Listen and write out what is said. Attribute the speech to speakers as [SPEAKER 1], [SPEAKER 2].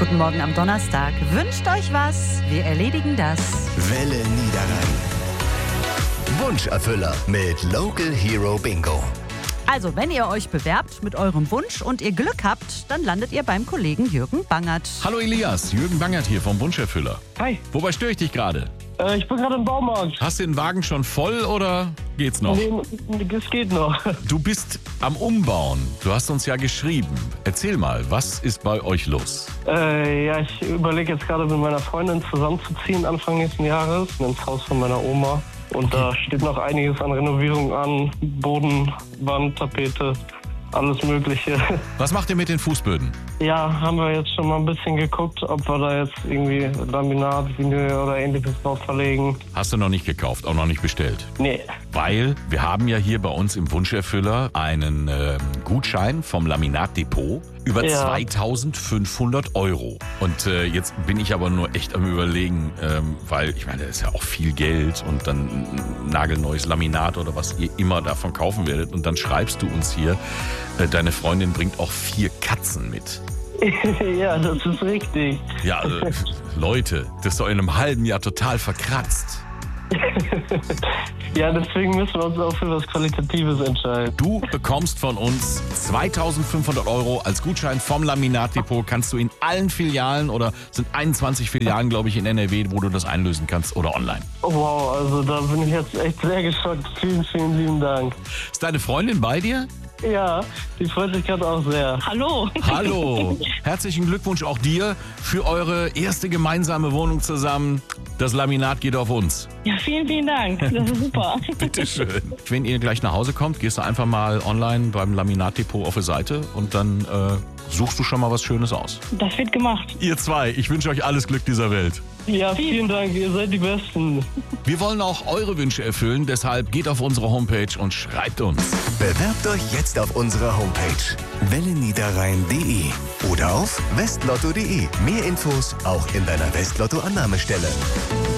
[SPEAKER 1] Guten Morgen am Donnerstag. Wünscht euch was, wir erledigen das.
[SPEAKER 2] Welle Niederrhein. Wunscherfüller mit Local Hero Bingo.
[SPEAKER 1] Also, wenn ihr euch bewerbt mit eurem Wunsch und ihr Glück habt, dann landet ihr beim Kollegen Jürgen Bangert.
[SPEAKER 3] Hallo Elias, Jürgen Bangert hier vom Wunscherfüller.
[SPEAKER 4] Hi,
[SPEAKER 3] Wobei störe ich dich gerade?
[SPEAKER 4] ich bin gerade im Baumarkt.
[SPEAKER 3] Hast du den Wagen schon voll oder geht's noch?
[SPEAKER 4] Nee, es geht noch.
[SPEAKER 3] Du bist am Umbauen. Du hast uns ja geschrieben. Erzähl mal, was ist bei euch los?
[SPEAKER 4] Ich überlege jetzt gerade mit meiner Freundin zusammenzuziehen Anfang nächsten Jahres ins Haus von meiner Oma. Und da steht noch einiges an Renovierung an. Boden, Wand, Tapete, alles Mögliche.
[SPEAKER 3] Was macht ihr mit den Fußböden?
[SPEAKER 4] Ja, haben wir jetzt schon mal ein bisschen geguckt, ob wir da jetzt irgendwie Laminat, Vinyl oder ähnliches drauf verlegen.
[SPEAKER 3] Hast du noch nicht gekauft, auch noch nicht bestellt?
[SPEAKER 4] Nee.
[SPEAKER 3] Weil wir haben ja hier bei uns im Wunscherfüller einen Gutschein vom Laminatdepot über 2.500 €. Und jetzt bin ich aber nur echt am Überlegen, weil ich meine, das ist ja auch viel Geld und dann ein nagelneues Laminat oder was ihr immer davon kaufen werdet. Und dann schreibst du uns hier, deine Freundin bringt auch 4 Katzen mit.
[SPEAKER 4] Ja, das ist richtig.
[SPEAKER 3] Ja, also, Leute, das ist doch in einem halben Jahr total verkratzt.
[SPEAKER 4] Ja, deswegen müssen wir uns auch für was Qualitatives entscheiden.
[SPEAKER 3] Du bekommst von uns 2.500 € als Gutschein vom Laminatdepot. Kannst du in allen Filialen oder sind 21 Filialen, glaube ich, in NRW, wo du das einlösen kannst oder online.
[SPEAKER 4] Oh, wow, also da bin ich jetzt echt sehr geschockt. Vielen, vielen lieben Dank.
[SPEAKER 3] Ist deine Freundin bei dir?
[SPEAKER 4] Ja, die freut sich gerade auch sehr.
[SPEAKER 1] Hallo.
[SPEAKER 3] Hallo. Herzlichen Glückwunsch auch dir für eure erste gemeinsame Wohnung zusammen. Das Laminat geht auf uns.
[SPEAKER 5] Ja, vielen, vielen Dank. Das ist super.
[SPEAKER 3] Bitteschön. Wenn ihr gleich nach Hause kommt, gehst du einfach mal online beim Laminatdepot auf die Seite und dann suchst du schon mal was Schönes aus.
[SPEAKER 5] Das wird gemacht.
[SPEAKER 3] Ihr zwei, ich wünsche euch alles Glück dieser Welt.
[SPEAKER 4] Ja, vielen Dank, ihr seid die Besten.
[SPEAKER 3] Wir wollen auch eure Wünsche erfüllen, deshalb geht auf unsere Homepage und schreibt uns.
[SPEAKER 2] Bewerbt euch jetzt auf unserer Homepage welleniederrhein.de oder auf westlotto.de. Mehr Infos auch in deiner Westlotto-Annahmestelle.